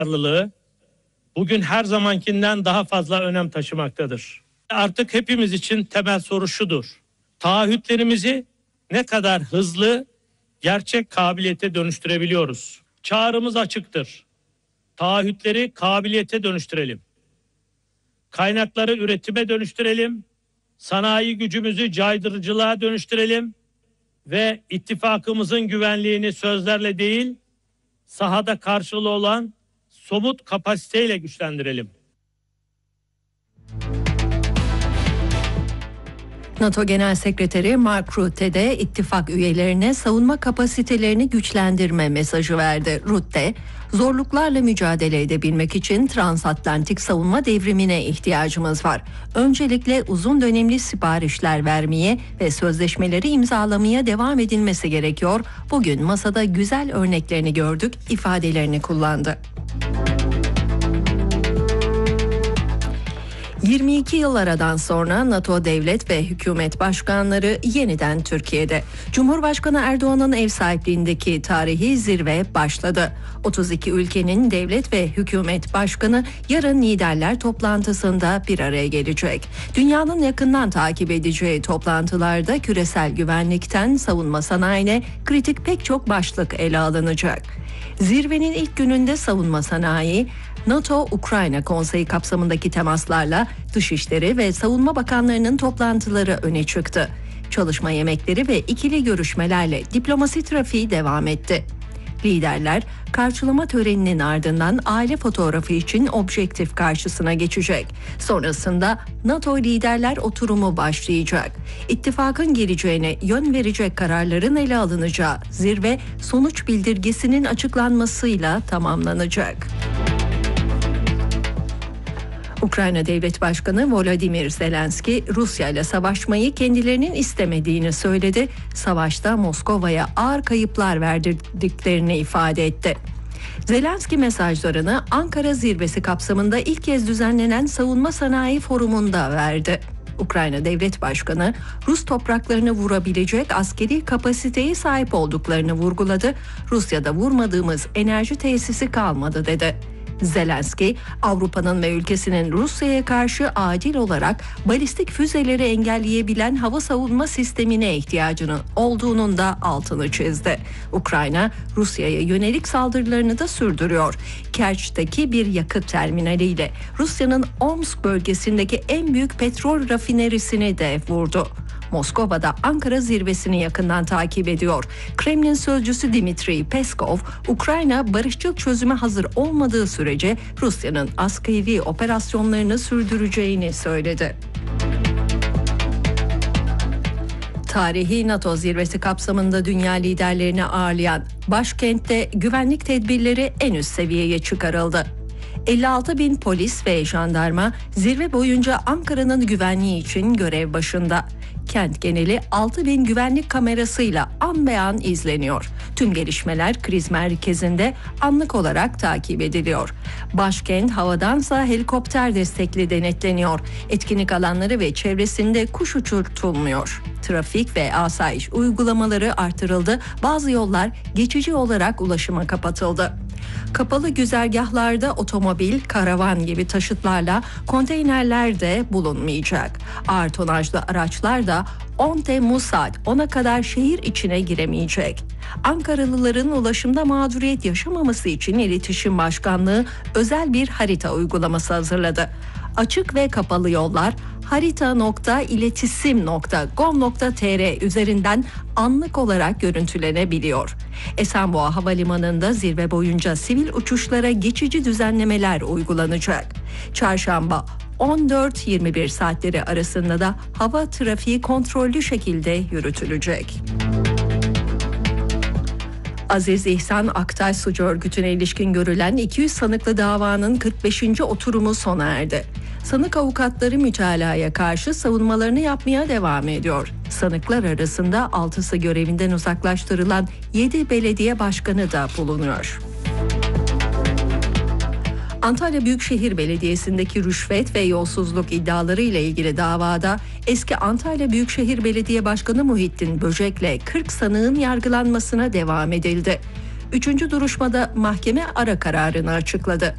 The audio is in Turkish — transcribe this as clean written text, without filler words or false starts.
duyarlılığı bugün her zamankinden daha fazla önem taşımaktadır. Artık hepimiz için temel soru şudur: taahhütlerimizi ne kadar hızlı gerçek kabiliyete dönüştürebiliyoruz? Çağrımız açıktır. Taahhütleri kabiliyete dönüştürelim. Kaynakları üretime dönüştürelim. Sanayi gücümüzü caydırıcılığa dönüştürelim ve ittifakımızın güvenliğini sözlerle değil, sahada karşılığı olan somut kapasiteyle güçlendirelim. NATO Genel Sekreteri Mark Rutte de ittifak üyelerine savunma kapasitelerini güçlendirme mesajı verdi. Rutte, zorluklarla mücadele edebilmek için transatlantik savunma devrimine ihtiyacımız var. Öncelikle uzun dönemli siparişler vermeye ve sözleşmeleri imzalamaya devam edilmesi gerekiyor. Bugün masada güzel örneklerini gördük ifadelerini kullandı. 22 yıl aradan sonra NATO devlet ve hükümet başkanları yeniden Türkiye'de. Cumhurbaşkanı Erdoğan'ın ev sahipliğindeki tarihi zirve başladı. 32 ülkenin devlet ve hükümet başkanı yarın liderler toplantısında bir araya gelecek. Dünyanın yakından takip edeceği toplantılarda küresel güvenlikten savunma sanayine kritik pek çok başlık ele alınacak. Zirvenin ilk gününde savunma sanayi, NATO-Ukrayna Konseyi kapsamındaki temaslarla Dışişleri ve Savunma Bakanlarının toplantıları öne çıktı. Çalışma yemekleri ve ikili görüşmelerle diplomasi trafiği devam etti. Liderler karşılama töreninin ardından aile fotoğrafı için objektif karşısına geçecek. Sonrasında NATO liderler oturumu başlayacak. İttifakın geleceğine yön verecek kararların ele alınacağı zirve sonuç bildirgesinin açıklanmasıyla tamamlanacak. Ukrayna Devlet Başkanı Volodymyr Zelenski, Rusya ile savaşmayı kendilerinin istemediğini söyledi. Savaşta Moskova'ya ağır kayıplar verdirdiklerini ifade etti. Zelenski mesajlarını Ankara zirvesi kapsamında ilk kez düzenlenen Savunma Sanayi Forumu'nda verdi. Ukrayna Devlet Başkanı, Rus topraklarını vurabilecek askeri kapasiteye sahip olduklarını vurguladı. Rusya'da vurmadığımız enerji tesisi kalmadı dedi. Zelenski, Avrupa'nın ve ülkesinin Rusya'ya karşı acil olarak balistik füzeleri engelleyebilen hava savunma sistemine ihtiyacının olduğunun da altını çizdi. Ukrayna, Rusya'ya yönelik saldırılarını da sürdürüyor. Kerç'teki bir yakıt terminaliyle Rusya'nın Omsk bölgesindeki en büyük petrol rafinerisini de vurdu. Moskova'da Ankara zirvesini yakından takip ediyor. Kremlin sözcüsü Dmitri Peskov, Ukrayna barışçıl çözüme hazır olmadığı sürece Rusya'nın askeri operasyonlarını sürdüreceğini söyledi. Tarihi NATO zirvesi kapsamında dünya liderlerini ağırlayan başkentte güvenlik tedbirleri en üst seviyeye çıkarıldı. 56 bin polis ve jandarma zirve boyunca Ankara'nın güvenliği için görev başında. Kent geneli 6 bin güvenlik kamerasıyla an be an izleniyor. Tüm gelişmeler kriz merkezinde anlık olarak takip ediliyor. Başkent havadansa helikopter destekli denetleniyor. Etkinlik alanları ve çevresinde kuş uçurtulmuyor. Trafik ve asayiş uygulamaları artırıldı. Bazı yollar geçici olarak ulaşıma kapatıldı. Kapalı güzergahlarda otomobil, karavan gibi taşıtlarla konteynerler de bulunmayacak. Ağır tonajlı araçlar da 10 Temmuz saat 10'a kadar şehir içine giremeyecek. Ankaralıların ulaşımda mağduriyet yaşamaması için İletişim Başkanlığı özel bir harita uygulaması hazırladı. Açık ve kapalı yollar harita.iletisim.gov.tr üzerinden anlık olarak görüntülenebiliyor. Esenboğa Havalimanı'nda zirve boyunca sivil uçuşlara geçici düzenlemeler uygulanacak. Çarşamba 14-21 saatleri arasında da hava trafiği kontrollü şekilde yürütülecek. Aziz İhsan Aktay Suç Örgütü'ne ilişkin görülen 200 sanıklı davanın 45. oturumu sona erdi. Sanık avukatları mütalaya karşı savunmalarını yapmaya devam ediyor. Sanıklar arasında 6'sı görevinden uzaklaştırılan 7 belediye başkanı da bulunuyor. Antalya Büyükşehir Belediyesi'ndeki rüşvet ve yolsuzluk iddiaları ile ilgili davada eski Antalya Büyükşehir Belediye Başkanı Muhittin Böcek'le 40 sanığın yargılanmasına devam edildi. 3. duruşmada mahkeme ara kararını açıkladı.